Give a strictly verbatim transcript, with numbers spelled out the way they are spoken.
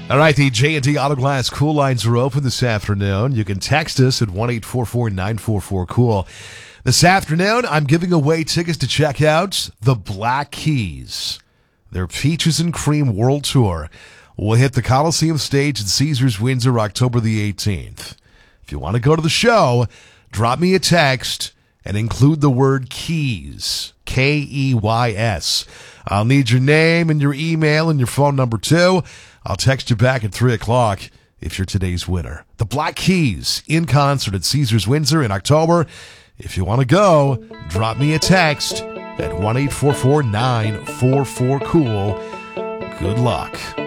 All right, the J and D Auto Glass Cool lines are open this afternoon. You can text us at one eight four four nine four four cool. This afternoon, I'm giving away tickets to check out the Black Keys. Their Peaches and Cream World Tour will hit the Coliseum stage at Caesars Windsor October the eighteenth. If you want to go to the show, drop me a text and include the word KEYS, K E Y S. I'll need your name and your email and your phone number too. I'll text you back at three o'clock if you're today's winner. The Black Keys in concert at Caesars Windsor in October. If you want to go, drop me a text at one eight four four nine four four cool. Good luck.